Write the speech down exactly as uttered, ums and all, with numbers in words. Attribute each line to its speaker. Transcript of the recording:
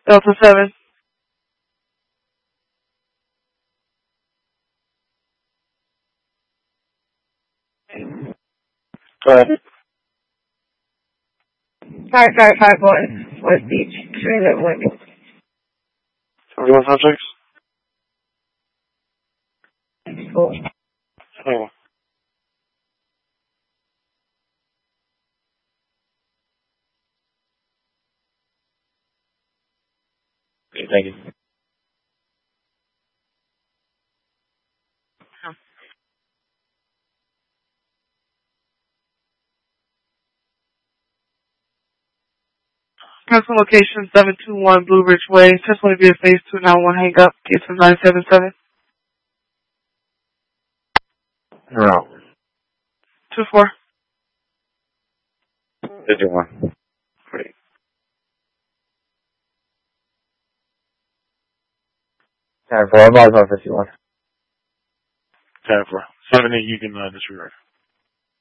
Speaker 1: Delta seven.
Speaker 2: Go ahead.
Speaker 1: Five five five one. West Beach. Trinidad one.
Speaker 2: Everyone subjects?
Speaker 1: Four.
Speaker 2: Oh. Okay, thank you.
Speaker 1: Council location seven two one Blue Ridge Way. Just want to be a phase two nine one hang up. Get some nine seven seven.
Speaker 2: You're out.
Speaker 1: Two four.
Speaker 2: fifty-one. Great. Time for about fifty-one. Time for seven eight. You can uh, disregard.